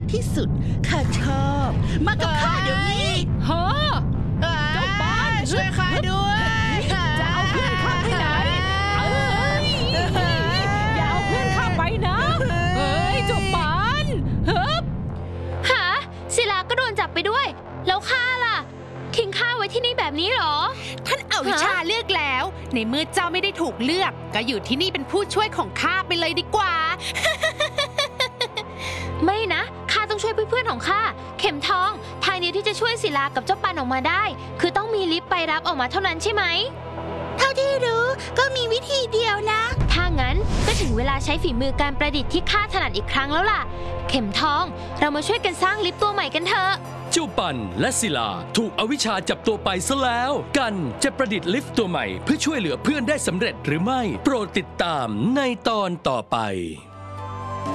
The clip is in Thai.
ที่สุดข้าชอบมากับข้าเดี๋ยวนี้เฮ้อเจ้าบ้านช่วยข้าด้วยจะเอาเพื่อนข้าไปไหนอย่าเอาเพื่อนข้าไปนะเฮ้ยเจ้าบ้านหาศิลาก็โดนจับไปด้วยแล้วข้าล่ะทิ้งข้าไว้ที่นี่แบบนี้หรอท่านอวิชชาเลือกแล้วในเมื่อเจ้าไม่ได้ถูกเลือกก็อยู่ที่นี่เป็นผู้ช่วยของข้าไปเลยดีกว่าไม่นะข้าต้องช่วยเพื่อนๆของข้าเข็มทองทางเดียวที่จะช่วยศิลากับเจ้าปันออกมาได้คือต้องมีลิฟต์ไปรับออกมาเท่านั้นใช่ไหมเท่าที่รู้ก็มีวิธีเดียวนะถ้างั้นก็ถึงเวลาใช้ฝีมือการประดิษฐ์ที่ข้าถนัดอีกครั้งแล้วล่ะเข็มทองเรามาช่วยกันสร้างลิฟต์ตัวใหม่กันเถอะเจ้าปันและศิลาถูกอวิชชาจับตัวไปซะแล้วกันจะประดิษฐ์ลิฟต์ตัวใหม่เพื่อช่วยเหลือเพื่อนได้สำเร็จหรือไม่โปรดติดตามในตอนต่อไป